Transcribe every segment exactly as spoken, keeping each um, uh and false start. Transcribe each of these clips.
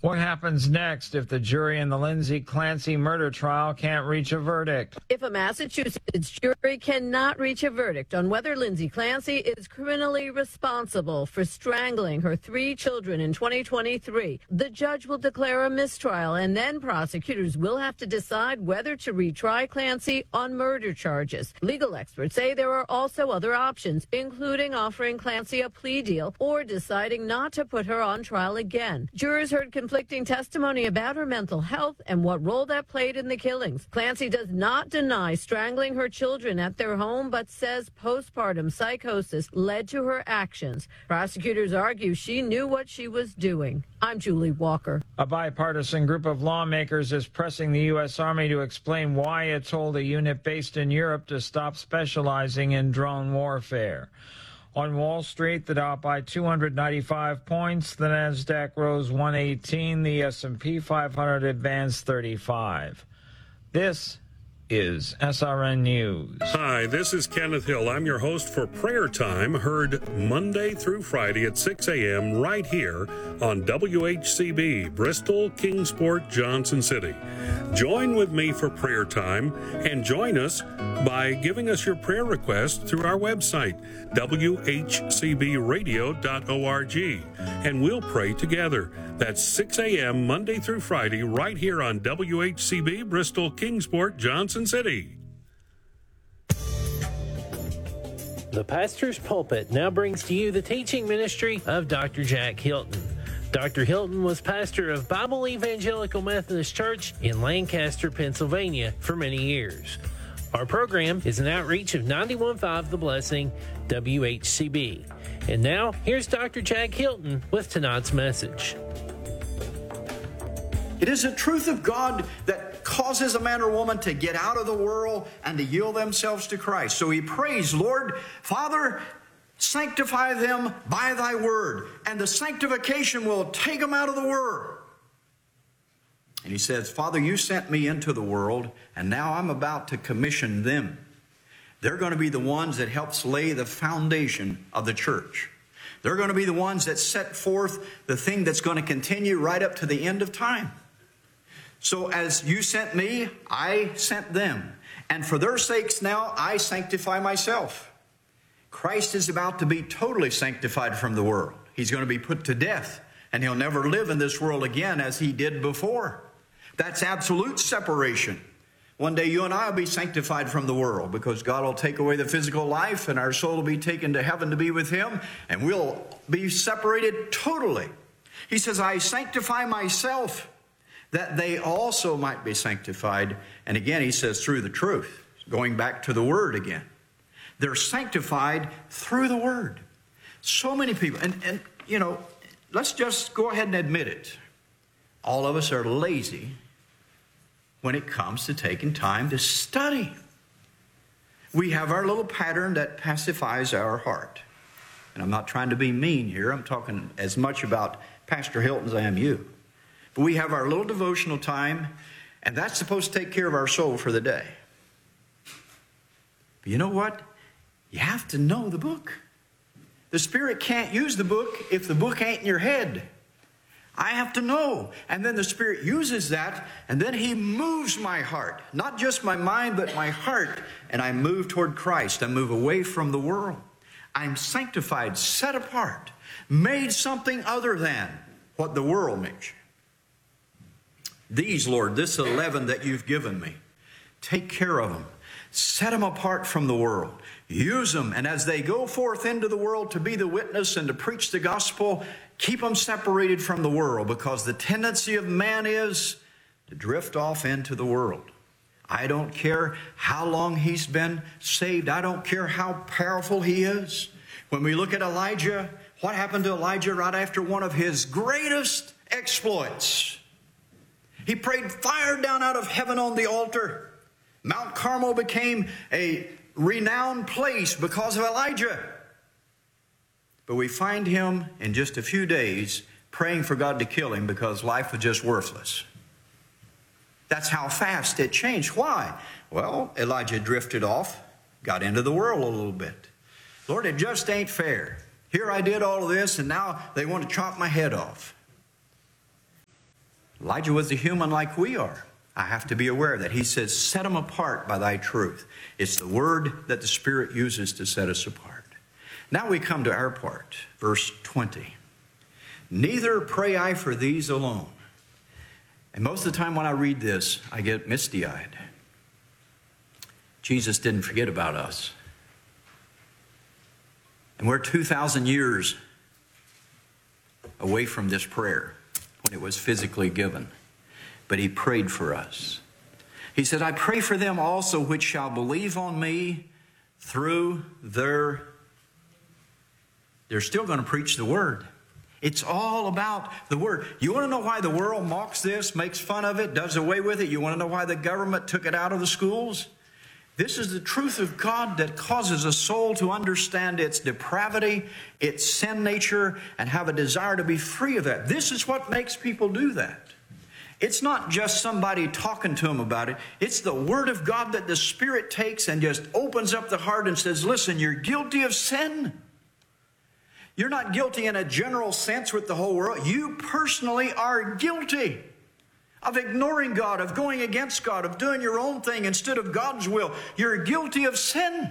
What happens next if the jury in the Lindsay Clancy murder trial can't reach a verdict? If a Massachusetts jury cannot reach a verdict on whether Lindsay Clancy is criminally responsible for strangling her three children in twenty twenty-three, the judge will declare a mistrial, and then prosecutors will have to decide whether to retry Clancy on murder charges. Legal experts say there are also other options, including offering Clancy a plea deal or deciding not to put her on trial again. Jurors heard conflicting testimony about her mental health and what role that played in the killings. Clancy does not deny strangling her children at their home, but says postpartum psychosis led to her actions. Prosecutors argue she knew what she was doing. I'm Julie Walker. A bipartisan group of lawmakers is pressing the U S. Army to explain why it told a unit based in Europe to stop specializing in drone warfare. On Wall Street, the Dow up by two hundred ninety-five points, the Nasdaq rose one eighteen, the S and P five hundred advanced thirty-five. This is S R N News. Hi, this is Kenneth Hill. I'm your host for Prayer Time, heard Monday through Friday at six a.m. right here on W H C B, Bristol, Kingsport, Johnson City. Join with me for Prayer Time and join us by giving us your prayer request through our website, w h c b radio dot org, and we'll pray together. That's six a.m. Monday through Friday right here on W H C B, Bristol, Kingsport, Johnson City. The Pastor's Pulpit now brings to you the teaching ministry of Doctor Jack Hilton. Doctor Hilton was pastor of Bible Evangelical Methodist Church in Lancaster, Pennsylvania for many years. Our program is an outreach of ninety-one point five The Blessing, W H C B. And now, here's Doctor Jack Hilton with tonight's message. It is the truth of God that causes a man or woman to get out of the world and to yield themselves to Christ. So he prays, Lord, Father, sanctify them by thy word, and the sanctification will take them out of the world. And he says, Father, you sent me into the world, and now I'm about to commission them. They're going to be the ones that helps lay the foundation of the church. They're going to be the ones that set forth the thing that's going to continue right up to the end of time. So as you sent me, I sent them. And for their sakes now, I sanctify myself. Christ is about to be totally sanctified from the world. He's going to be put to death, and he'll never live in this world again as he did before. That's absolute separation. One day you and I will be sanctified from the world because God will take away the physical life and our soul will be taken to heaven to be with him, and we'll be separated totally. He says, I sanctify myself that they also might be sanctified. And again, he says, through the truth, going back to the word again. They're sanctified through the word. So many people, and, and you know, let's just go ahead and admit it. All of us are lazy when it comes to taking time to study. We have our little pattern that pacifies our heart. And I'm not trying to be mean here. I'm talking as much about Pastor Hilton as I am you. But we have our little devotional time, and that's supposed to take care of our soul for the day. But you know what? You have to know the book. The Spirit can't use the book if the book ain't in your head. I have to know. And then the Spirit uses that, and then he moves my heart. Not just my mind, but my heart. And I move toward Christ. I move away from the world. I'm sanctified, set apart, made something other than what the world makes you. These, Lord, this eleven that you've given me, take care of them. Set them apart from the world. Use them, and as they go forth into the world to be the witness and to preach the gospel, keep them separated from the world, because the tendency of man is to drift off into the world. I don't care how long he's been saved. I don't care how powerful he is. When we look at Elijah, what happened to Elijah right after one of his greatest exploits? He prayed fire down out of heaven on the altar. Mount Carmel became a renowned place because of Elijah. But we find him in just a few days praying for God to kill him because life was just worthless. That's how fast it changed. Why? Well, Elijah drifted off, got into the world a little bit. Lord, it just ain't fair. Here I did all of this, and now they want to chop my head off. Elijah was a human like we are. I have to be aware of that. He says, set them apart by thy truth. It's the word that the Spirit uses to set us apart. Now we come to our part, verse twenty. Neither pray I for these alone. And most of the time when I read this, I get misty-eyed. Jesus didn't forget about us. And we're two thousand years away from this prayer when it was physically given. But he prayed for us. He said, I pray for them also which shall believe on me through their... They're still going to preach the word. It's all about the word. You want to know why the world mocks this, makes fun of it, does away with it? You want to know why the government took it out of the schools? This is the truth of God that causes a soul to understand its depravity, its sin nature, and have a desire to be free of that. This is what makes people do that. It's not just somebody talking to them about it. It's the Word of God that the Spirit takes and just opens up the heart and says, listen, you're guilty of sin. You're not guilty in a general sense with the whole world. You personally are guilty of ignoring God, of going against God, of doing your own thing instead of God's will. You're guilty of sin.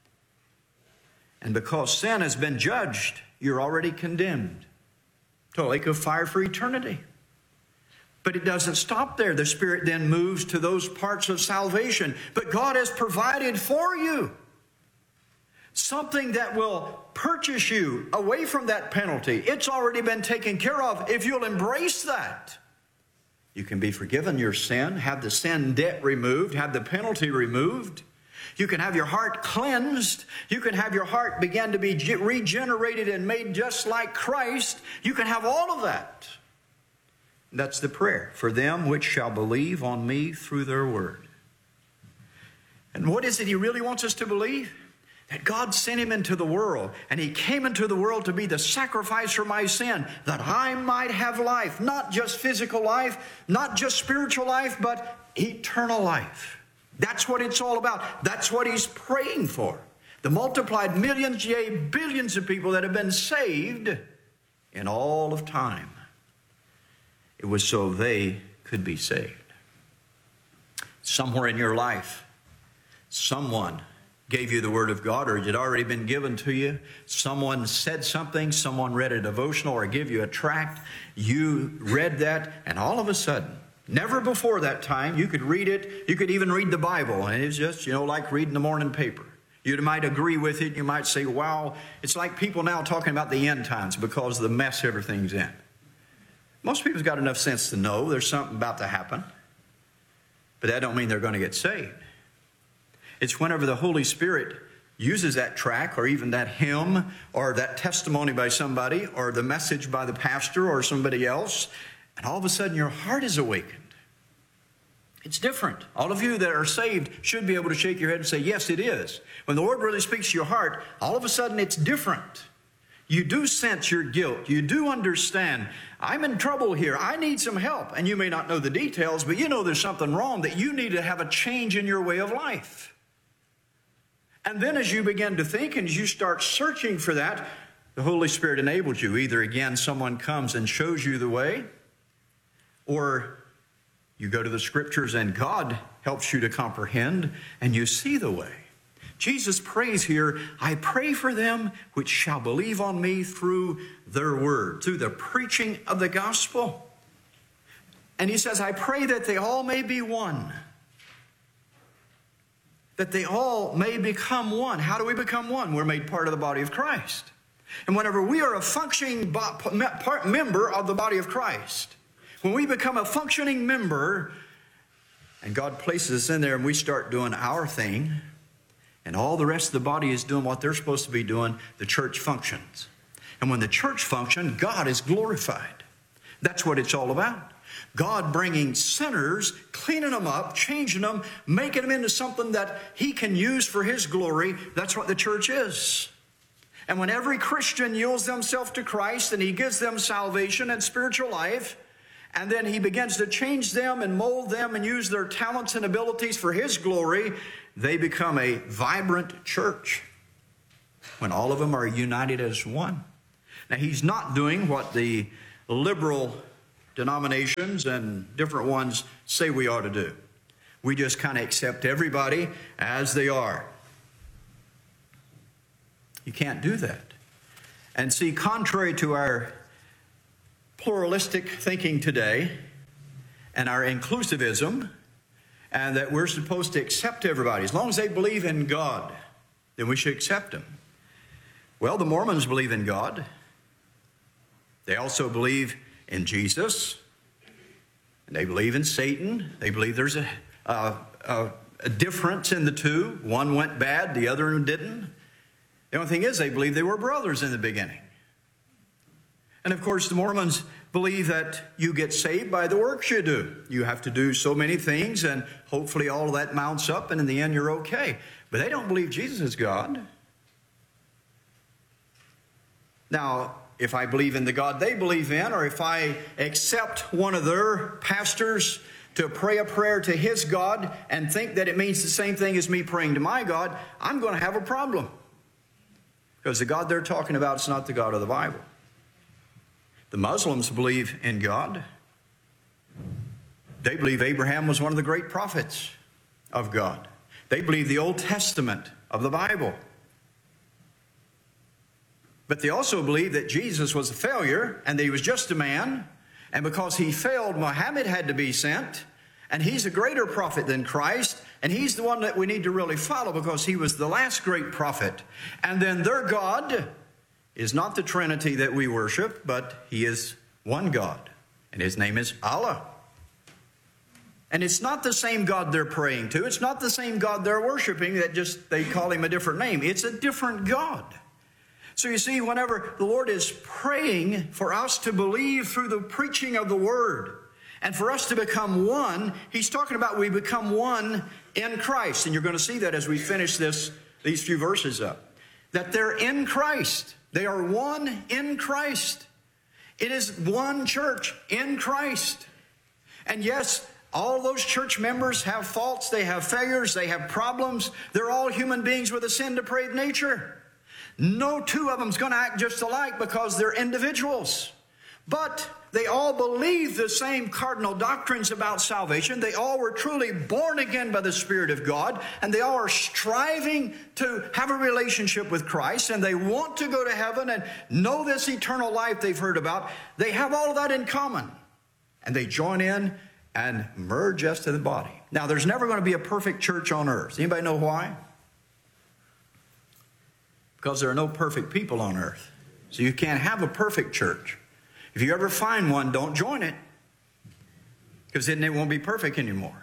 And because sin has been judged, you're already condemned to a lake of fire for eternity. But it doesn't stop there. The Spirit then moves to those parts of salvation. But God has provided for you something that will purchase you away from that penalty. It's already been taken care of. If you'll embrace that, you can be forgiven your sin, have the sin debt removed, have the penalty removed. You can have your heart cleansed. You can have your heart begin to be regenerated and made just like Christ. You can have all of that. That's the prayer. For them which shall believe on me through their word. And what is it he really wants us to believe? That God sent him into the world, and he came into the world to be the sacrifice for my sin, that I might have life, not just physical life, not just spiritual life, but eternal life. That's what it's all about. That's what he's praying for. The multiplied millions, yea, billions of people that have been saved in all of time. It was so they could be saved. Somewhere in your life, someone gave you the Word of God, or it had already been given to you. Someone said something, someone read a devotional or gave you a tract. You read that, and all of a sudden, never before that time, you could read it. You could even read the Bible, and it's just, you know, like reading the morning paper. You might agree with it. You might say, wow, it's like people now talking about the end times because of the mess everything's in. Most people's got enough sense to know there's something about to happen, but that don't mean they're going to get saved. It's whenever the Holy Spirit uses that tract or even that hymn or that testimony by somebody or the message by the pastor or somebody else, and all of a sudden your heart is awakened. It's different. All of you that are saved should be able to shake your head and say, yes, it is. When the Lord really speaks to your heart, all of a sudden it's different. You do sense your guilt. You do understand, I'm in trouble here. I need some help. And you may not know the details, but you know there's something wrong, that you need to have a change in your way of life. And then as you begin to think and as you start searching for that, the Holy Spirit enables you. Either again, someone comes and shows you the way, or you go to the Scriptures and God helps you to comprehend and you see the way. Jesus prays here, I pray for them which shall believe on me through their word, through the preaching of the gospel. And he says, I pray that they all may be one. That they all may become one. How do we become one? We're made part of the body of Christ. And whenever we are a functioning member of the body of Christ, when we become a functioning member, and God places us in there and we start doing our thing, and all the rest of the body is doing what they're supposed to be doing, the church functions. And when the church functions, God is glorified. That's what it's all about. God bringing sinners, cleaning them up, changing them, making them into something that he can use for his glory. That's what the church is. And when every Christian yields themselves to Christ and he gives them salvation and spiritual life, and then he begins to change them and mold them and use their talents and abilities for his glory, they become a vibrant church when all of them are united as one. Now, he's not doing what the liberal denominations and different ones say we ought to do. We just kind of accept everybody as they are. You can't do that. And see, contrary to our pluralistic thinking today and our inclusivism, and that we're supposed to accept everybody, as long as they believe in God, then we should accept them. Well, the Mormons believe in God. They also believe in Jesus. And they believe in Satan. They believe there's a, a, a, a difference in the two. One went bad, the other one didn't. The only thing is, they believe they were brothers in the beginning. And of course, the Mormons believe that you get saved by the works you do. You have to do so many things, and hopefully all of that mounts up, and in the end you're okay. But they don't believe Jesus is God. Now, if I believe in the God they believe in, or if I accept one of their pastors to pray a prayer to his God and think that it means the same thing as me praying to my God, I'm going to have a problem. Because the God they're talking about is not the God of the Bible. The Muslims believe in God. They believe Abraham was one of the great prophets of God. They believe the Old Testament of the Bible. But they also believe that Jesus was a failure and that he was just a man. And because he failed, Muhammad had to be sent. And he's a greater prophet than Christ. And he's the one that we need to really follow because he was the last great prophet. And then their God is not the Trinity that we worship, but he is one God. And his name is Allah. And it's not the same God they're praying to. It's not the same God they're worshiping that just they call him a different name. It's a different God. So you see, whenever the Lord is praying for us to believe through the preaching of the Word and for us to become one, he's talking about we become one in Christ. And you're going to see that as we finish this, these few verses up. That they're in Christ. They are one in Christ. It is one church in Christ. And yes, all those church members have faults, they have failures, they have problems. They're all human beings with a sin-depraved nature. No two of them is going to act just alike because they're individuals. But they all believe the same cardinal doctrines about salvation. They all were truly born again by the Spirit of God. And they all are striving to have a relationship with Christ. And they want to go to heaven and know this eternal life they've heard about. They have all of that in common. And they join in and merge us to the body. Now, there's never going to be a perfect church on earth. Anybody know why? Because there are no perfect people on earth. So you can't have a perfect church. If you ever find one, don't join it. Because then it won't be perfect anymore.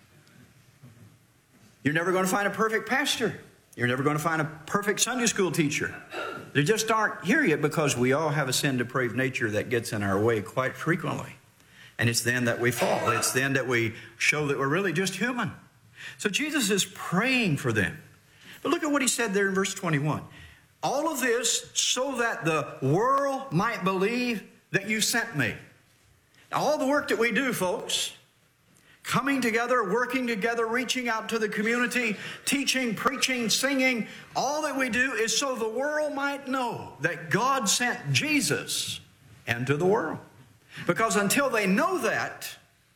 You're never going to find a perfect pastor. You're never going to find a perfect Sunday school teacher. They just aren't here yet because we all have a sin-depraved nature that gets in our way quite frequently. And it's then that we fall. It's then that we show that we're really just human. So Jesus is praying for them. But look at what he said there in verse twenty-one. All of this so that the world might believe that you sent me. Now, all the work that we do, folks, coming together, working together, reaching out to the community, teaching, preaching, singing, all that we do is so the world might know that God sent Jesus into the world. Because until they know that,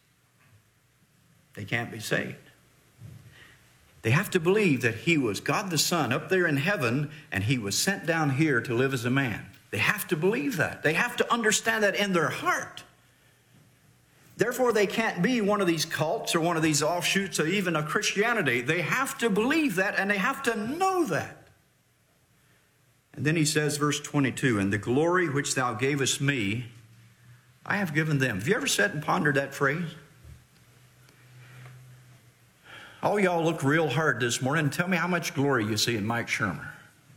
they can't be saved. They have to believe that he was God the Son up there in heaven and he was sent down here to live as a man. They have to believe that. They have to understand that in their heart. Therefore, they can't be one of these cults or one of these offshoots of even a Christianity. They have to believe that and they have to know that. And then he says, verse twenty-two, and the glory which thou gavest me, I have given them. Have you ever sat and pondered that phrase? All y'all look real hard this morning and tell me how much glory you see in Mike Shermer.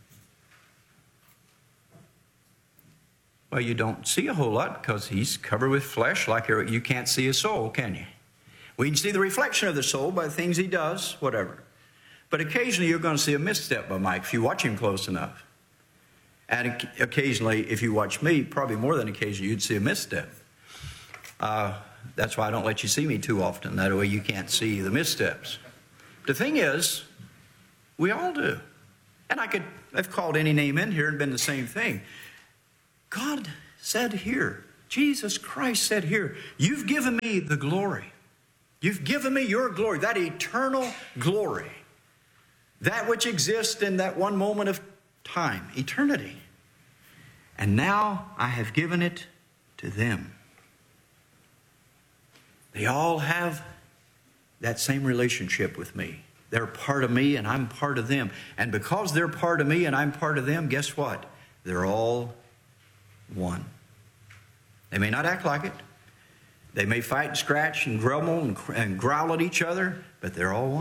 Well, you don't see a whole lot because he's covered with flesh like you can't see his soul, can you? We can see the reflection of the soul by the things he does, whatever. But occasionally you're going to see a misstep by Mike if you watch him close enough. And occasionally, if you watch me, probably more than occasionally, you'd see a misstep. Uh, that's why I don't let you see me too often. That way you can't see the missteps. The thing is, we all do. And I could have called any name in here and been the same thing. God said here Jesus Christ said here, you've given me the glory. You've given me your glory, that eternal glory. That which exists in that one moment of time, eternity. And now I have given it to them. They all have that same relationship with me. They're part of me and I'm part of them. And because they're part of me and I'm part of them, guess what? They're all one. They may not act like it. They may fight and scratch and grumble and, and growl at each other, but they're all one.